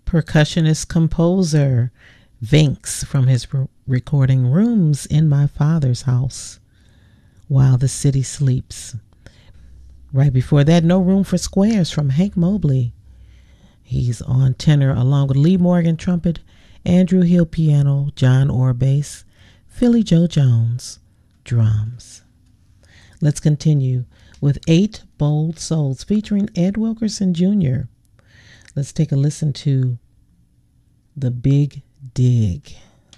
Percussionist composer Vinks from his recording Rooms in My Father's House, While the City Sleeps. Right before that, No Room for Squares from Hank Mobley. He's on tenor along with Lee Morgan trumpet, Andrew Hill piano, John Orr bass, Philly Joe Jones drums. Let's continue with Eight Bold Souls featuring Ed Wilkerson Jr. Let's take a listen to The Big Dig.